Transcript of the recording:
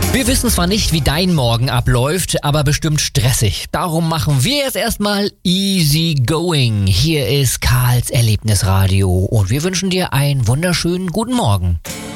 Wir wissen zwar nicht, wie dein Morgen abläuft, aber bestimmt stressig. Darum machen wir jetzt erstmal easy going. Hier ist Karls Erlebnisradio und wir wünschen dir einen wunderschönen guten Morgen.